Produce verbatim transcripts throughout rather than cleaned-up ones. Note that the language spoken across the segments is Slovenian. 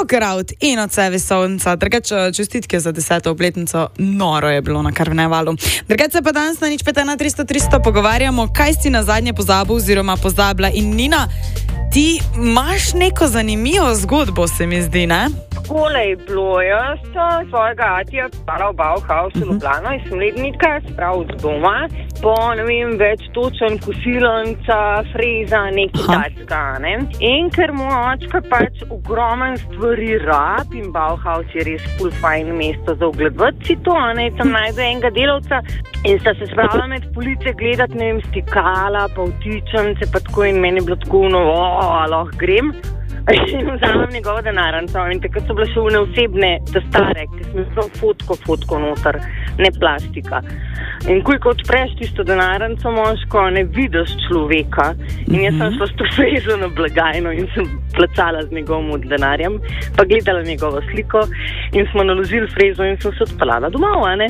Šokerout in od sebe sonca. Drugače, čestitke za deseto obletnico. Noro je bilo na Karnevalu. Drugače pa danes na nič pet ena tristo tristo pogovarjamo, kaj si na zadnje pozabil oziroma pozabila. In Nina, ti imaš neko zanimivo zgodbo, se mi zdi, ne? Takole je bilo, jaz svojega atija spala v Bauhausu v Ljubljano in sem letnika sprav z doma, po, ne vem, več točen, kosilonca, freza, nekaj tacka, ne. In ker moj očka pač ogromen stvari rab in Bauhaus je res ful fajn mesto za ogledovati si to, ne, tam najde enega delavca in sta se spravila med police gledati, ne vem, stikala, pa vtičence, pa tako in meni je bilo tako, no, o, lahko grem. In vzamem njegovo denarnico in takrat so bile še une osebne, te stare, ki smo zelo fotko, fotko noter, ne plastika. In kuj, ko odpreš tisto denarnico moško, ne vidiš človeka. In jaz sem šla s to frezo na blagajno in sem placala z njegovim denarjem, pa gledala njegovo sliko in smo naložili frezo in sem se odpeljala domov, a ne?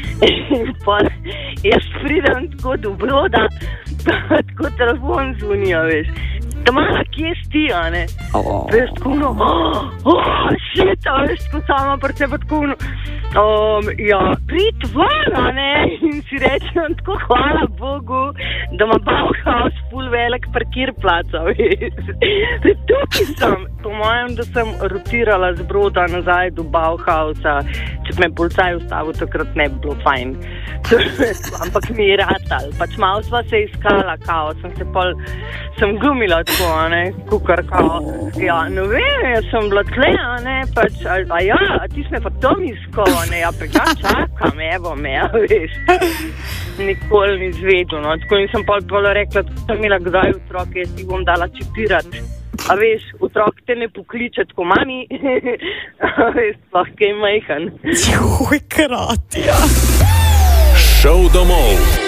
In pa jaz pridem tako do broda, tako telefon zvonijo, veš. Tamara, kje si ti, a ne? Oh. Veš, tako no, oh, oh, shit, a veš, tako sama pri sebe, tako no, um, ja, prid ven, a ne? In si rečem, tako hvala Bogu, da ima Bauhaus ful velik parkirplac, a veš. Tukaj sem, po mojem, da sem rotirala z broda nazaj do Bauhausa, če me policaj ustavil, takrat ne bi bilo fajn. Ampak mi je ratal, pač malo sva se iskala, kao, sem se pol, sem gumila tako, a ne, kukar, kao, ja, ne vem, jaz sem bila tle, a ne, pač, a, a ja, a ti sme pa tom iskal, a ne, ja, pa ja, čakam, evo me, ja, veš, nikoli ni zvedel, no, tako in sem pol pol rekla, tako sem imela kdaj otroke, jaz ti bom dala čipirati, a veš, otrok te ne pokliče tako, mami, a veš, sploh kaj majhen. Joj, kratija. Šel domov.